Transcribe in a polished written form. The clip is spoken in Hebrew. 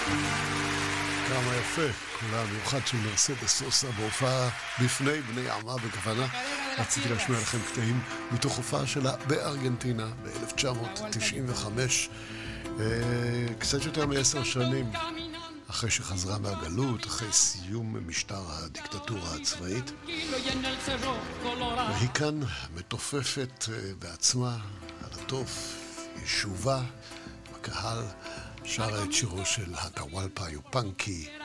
כמה יפה, קולה המיוחד של מרסדס סוסה בהופעה בפני בני עמה בכוונה. רציתי להשמיע לכם קטעים מתוך הופעה שלה בארגנטינה ב-1995, קצת יותר מ10 שנים אחרי שחזרה מהגלות, אחרי סיום משטר הדיקטטורה הצבאית. והיא כאן מתופפת בעצמה על התוף, ישובה בקהל, שרה את שירו של הטוואלפה יופנקי